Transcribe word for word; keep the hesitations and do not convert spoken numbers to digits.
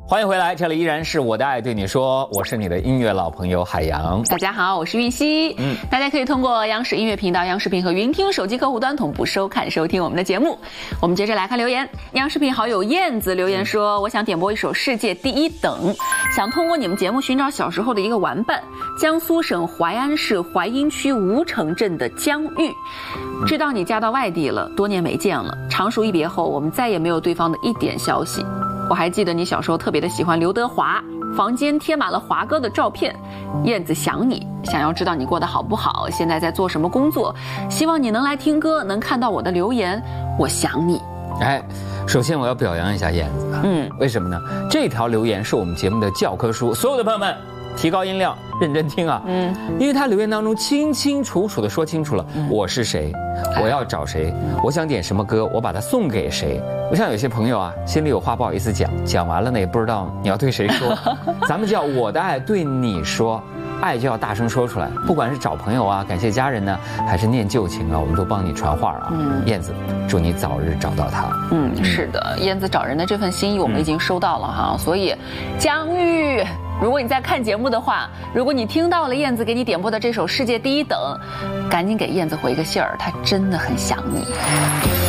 欢迎回来，这里依然是我的爱对你说，我是你的音乐老朋友海洋。 大家好，我是韵熙。嗯，大家可以通过央视音乐频道、央视频和云听手机客户端同步收看、收听我们的节目。我们接着来看留言。央视频好友燕子留言说：“我想点播一首《世界第一等》，想通过你们节目寻找小时候的一个玩伴，江苏省淮安市淮阴区吴城镇的江玉。知道你嫁到外地了，多年没见了，长熟一别后，我们再也没有对方的一点消息。我还记得你小时候特别的喜欢刘德华，房间贴满了华哥的照片。燕子想你，想要知道你过得好不好，现在在做什么工作，希望你能来听歌，能看到我的留言，我想你。” 哎，首先我要表扬一下燕子，嗯，为什么呢？这条留言是我们节目的教科书，所有的朋友们提高音量，认真听啊，嗯，因为他留言当中清清楚楚地说清楚了，嗯，我是谁，我要找谁，我想点什么歌，我把它送给谁。我想有些朋友啊，心里有话不好意思讲，讲完了呢也不知道你要对谁说，咱们叫我的爱对你说。爱就要大声说出来，不管是找朋友啊，感谢家人呢，还是念旧情啊，我们都帮你传话啊。嗯，燕子，祝你早日找到他。 嗯，是的，燕子找人的这份心意我们已经收到了哈，嗯，所以江玉，如果你在看节目的话，如果你听到了燕子给你点播的这首《世界第一等》，赶紧给燕子回个信儿，她真的很想你。